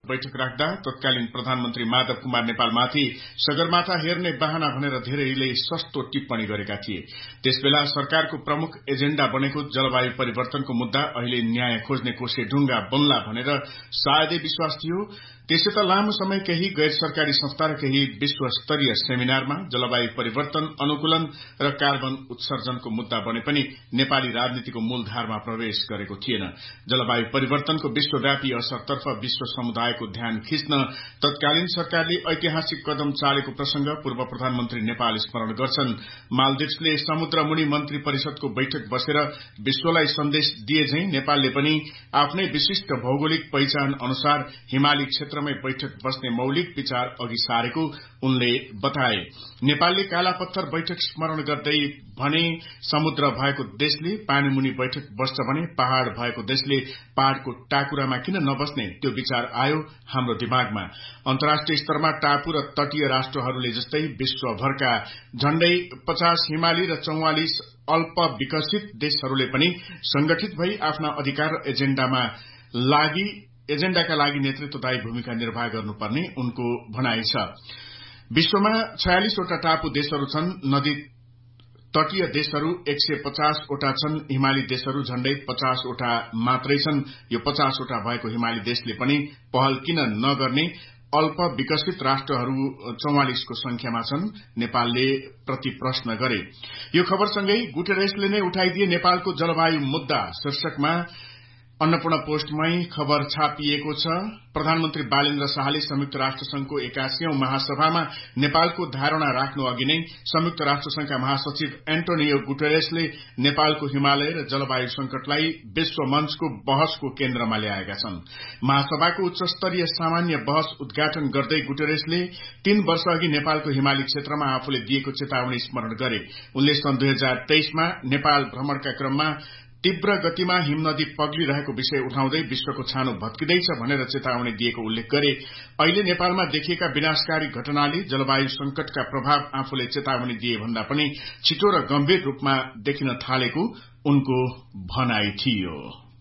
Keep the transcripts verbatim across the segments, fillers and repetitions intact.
बैठक राख्दा तत्कालीन प्रधानमन्त्री माधव कुमार नेपालमाथि सगरमाथा हेर्ने बहाना भनेर धेरैले सस्तो टिप्पणी गरेका थिए। त्यसबेला सरकारको प्रमुख एजेण्डा बनेको जलवायु परिवर्तनको मुद्दा अहिले न्याय खोज्ने कोसे ढुंगा बन्ला भनेर सायदै विश्वास थियो। त्यसै त लामो समय केही गैर सरकारी संस्था र केही विश्व स्तरीय सेमिनारमा जलवायु परिवर्तन अनुकूलन र कार्बन उत्सर्जनको मुद्दा बने पनि नेपाली राजनीतिको मूलधारमा प्रवेश गरेको थिएन। जलवायु परिवर्तनको विश्वव्यापी असरतर्फ विश्व समुदायको ध्यान खिच्न तत्कालीन सरकारले ऐतिहासिक कदम चालेको प्रसंग पूर्व प्रधानमन्त्री नेपाल स्मरण गर्छन्। मालदिप्सले समुद्रमुनि मन्त्री परिषदको बैठक बसेर विश्वलाई सन्देश दिए झैं नेपालले पनि आफ्नै विशिष्ट भौगोलिक पहिचान अनुसार हिमाली क्षेत्रमै बैठक बस्ने मौलिक विचार अघि सारेको उनले बताए। नेपालले काला पत्थर बैठक स्मरण गर्दै भने समुद्र भएको देशले पानीमुनि बैठक बस्छ भने पहाड़ भएको देशले पहाड़को टाकुरामा किन नबस्ने त्यो विचार आयो हाम्रो दिमागमा। अन्तर्राष्ट्रिय स्तरमा टापु र तटीय राष्ट्रहरूले जस्तै विश्वभरका झण्डै पचास हिमाली र चौवालिस अल्प विकसित देशहरूले पनि संगठित भई आफ्ना अधिकार र एजेण्डामा लागि एजेण्डाका लागि नेतृत्वदायी भूमिका निर्वाह गर्नुपर्ने उनको भनाइ छ। विश्वमा छयालिसवटा टापु देशहरू छन्, नदी तटीय देशहरू एक सय पचासवटा छन्, हिमाली देशहरू झण्डै पचासवटा मात्रै छन्। यो पचासवटा भएको हिमाली देशले पनि पहल किन नगर्ने? अल्प विकसित राष्ट्रहरू चौवालिसको संख्यामा छन्, नेपालले प्रति प्रश्न गरे। यो खबरसँगै गुटेरेसले नै उठाइदिए नेपालको जलवायु मुद्दा शीर्षकमा अन्नपूर्ण पोस्टमै खबर छापिएको छ। प्रधानमन्त्री बालेन्द्र शाहले संयुक्त राष्ट्र संघको एकासीऔं महासभामा नेपालको धारणा राख्नु अघि नै संयुक्त राष्ट्र संघका महासचिव एन्टोनियो गुटेरेसले नेपालको हिमालय र जलवायु संकटलाई विश्व मंचको बहसको केन्द्रमा ल्याएका छन्। महासभाको उच्चस्तरीय सामान्य बहस उद्घाटन गर्दै गुटेरेसले तीन वर्ष अघि नेपालको हिमाली क्षेत्रमा आफूले दिएको चेतावनी स्मरण गरे। उनले सन् दुई हजार तेइसमा नेपाल भ्रमणका क्रममा तीव्र गतिमा हिमनदी पग्लिरहेको विषय उठाउँदै विश्वको छानो भत्किँदैछ भनेर चेतावनी दिएको उल्लेख गरे। अहिले नेपालमा देखिएका विनाशकारी घटनाले जलवायु संकटका प्रभाव आफूले चेतावनी दिए भन्दा पनि छिटो र गम्भीर रूपमा देखिन थालेको उनको भनाइ थियो।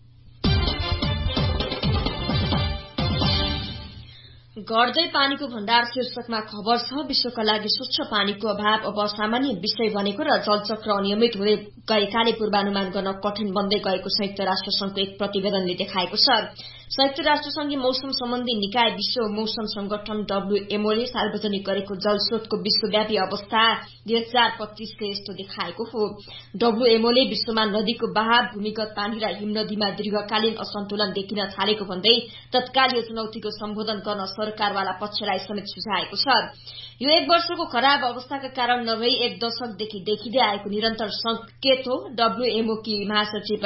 घट्दै पानीको भण्डार शीर्षकमा खबर छ। विश्वका लागि स्वच्छ पानीको अभाव अब सामान्य विषय बनेको र जलचक्र अनियमित हुँदै गएकाले पूर्वानुमान गर्न कठिन बन्दै गएको संयुक्त राष्ट्र संघको एक प्रतिवेदनले देखाएको छ। संयुक्त राष्ट्र संघीय मौसम सम्बन्धी निकाय विश्व मौसम संगठन डब्ल्यूएमओले सार्वजनिक गरेको जलस्रोतको विश्वव्यापी अवस्था दुई हजार पच्चीसले यस्तो देखाएको हो। डब्ल्यूएमओले विश्वमा नदीको बहाव, भूमिगत पानी र हिमनदीमा दीर्घकालीन असन्तुलन देखिन थालेको भन्दै तत्काल यो चुनौतीको सम्बोधन गर्न सरकारवाला पक्षलाई समेत सुझाएको छ। यो एक वर्षको खराब अवस्थाका कारण नभई एक दशकदेखि देखिँदै आएको निरन्तर संकेत हो। डब्ल्यूएमओ की महासचिव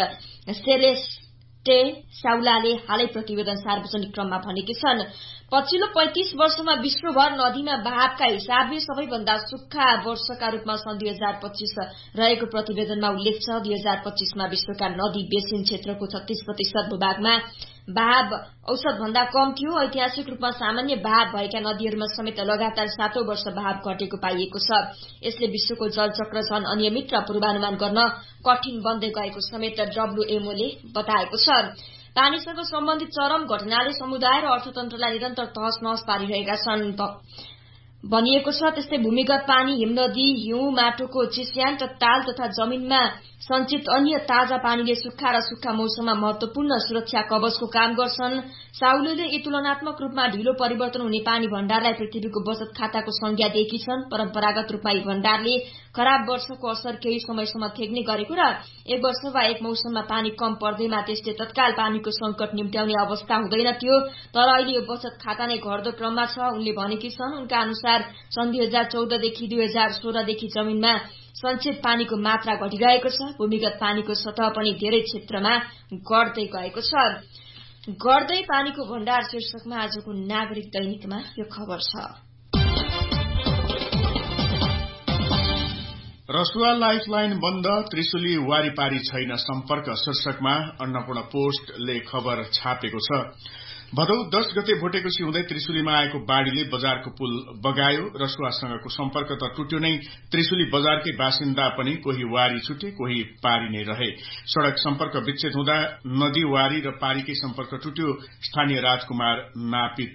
सेलेस्टे साउलाले हालै प्रतिवेदन सार्वजनिक क्रममा भनेकी छन्। पछिल्लो पैंतीस वर्षमा विश्वभर नदीमा बहावका हिसाबले सबैभन्दा सुक्खा वर्षका रूपमा सन् दुई हजार पच्चीस रहेको प्रतिवेदनमा उल्लेख छ। दुई हजार पच्चीसमा विश्वका नदी बेसिन क्षेत्रको छत्तीस प्रतिशत भूभागमा बहाव औसत भन्दा कम थियो। ऐतिहासिक रूपमा सामान्य बहाव भएका नदीहरूमा समेत लगातार सातौं वर्ष बहाव घटेको पाइएको छ। यसले विश्वको जलचक्र झन अनियमित र पूर्वानुमान गर्न कठिन बन्दै गएको समेत डब्ल्यूएमओले बताएको छ। पानीसँग सम्बन्धित चरम घटनाले समुदाय र अर्थतन्त्रलाई निरन्तर तहस नहस पारिरहेका छन् भनिएको छ। त्यस्तै भूमिगत पानी, हिमनदी, हिउँ, माटोको चिस्यान र ताल तथा जमिनमा संचित अन्य ताजा पानीले सुक्खा र सुक्खा मौसममा महत्वपूर्ण सुरक्षा कवचको काम गर्छन्। साउलेले यी तुलनात्मक रूपमा ढिलो परिवर्तन हुने पानी भण्डारलाई पृथ्वीको बचत खाताको संज्ञा दिएकी छन्। परम्परागत रूपमा यी भण्डारले खराब वर्षको असर केही समयसम्म थेग्ने गरेको र एक वर्ष वा एक मौसममा पानी कम पर्दैमा त्यसले तत्काल पानीको संकट निम्त्याउने अवस्था हुँदैन थियो। तर अहिले यो बचत खाता नै घट्दो क्रममा छ उनले भनेकी छन्। उनका अनुसार सन् दुई हजार चौधदेखि दुई हजार सोह्रदेखि जमिनमा संचित पानीको मात्रा घटिरहेको छ। भूमिगत पानीको सतह पनि धेरै क्षेत्रमा घट्दै गएको छ। घट्दै पानीको भण्डार शीर्षकमा आजको नागरिक दैनिकमा यो खबर छ। रसुवा लाइफलाइन बन्द, त्रिशुली वारीपारी छैन सम्पर्क शीर्षकमा अन्नपूर्ण पोस्टले खबर छापेको छ। भदौ दश गते भोटेकोशी हुँदै त्रिशुलीमा आएको बाढ़ीले बजारको पुल बगायो। रसुवासँगको सम्पर्क त टुट्यो नै, त्रिशुली बजारकै बासिन्दा पनि कोही वारी छुटे, कोही पारी नै रहे। सड़क सम्पर्क विच्छेद हुँदा नदी, वारी र पारीकै सम्पर्क टुट्यो। स्थानीय राजकुमार नापित